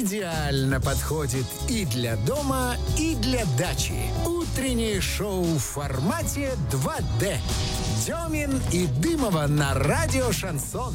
идеально подходит и для дома, и для дачи. Утреннее шоу в формате 2D. Демин и Дымова на радио «Шансон».